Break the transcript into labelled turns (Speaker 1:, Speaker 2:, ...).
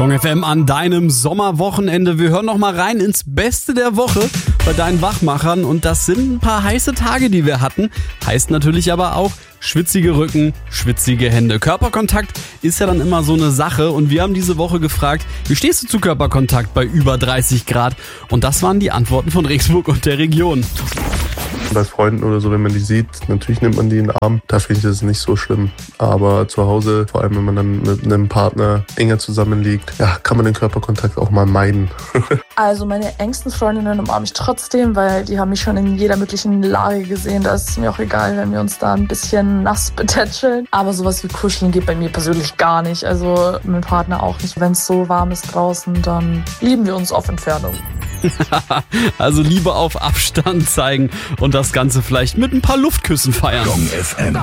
Speaker 1: Gong FM an deinem Sommerwochenende. Wir hören noch mal rein ins Beste der Woche bei deinen Wachmachern. Und das sind ein paar heiße Tage, die wir hatten. Heißt natürlich aber auch schwitzige Rücken, schwitzige Hände. Körperkontakt ist ja dann immer so eine Sache. Und wir haben diese Woche gefragt, wie stehst du zu Körperkontakt bei über 30 Grad? Und das waren die Antworten von Regensburg und der Region.
Speaker 2: Bei Freunden oder so, wenn man die sieht, natürlich nimmt man die in den Arm. Da finde ich das nicht so schlimm. Aber zu Hause, vor allem wenn man dann mit einem Partner enger zusammenliegt, ja, kann man den Körperkontakt auch mal meiden.
Speaker 3: Also meine engsten Freundinnen umarme ich trotzdem, weil die haben mich schon in jeder möglichen Lage gesehen. Da ist es mir auch egal, wenn wir uns da ein bisschen nass betätscheln. Aber sowas wie Kuscheln geht bei mir persönlich gar nicht. Also mein Partner auch nicht. Wenn es so warm ist draußen, dann lieben wir uns auf Entfernung.
Speaker 1: Also Liebe auf Abstand zeigen und das Ganze vielleicht mit ein paar Luftküssen feiern.
Speaker 4: Gong FM.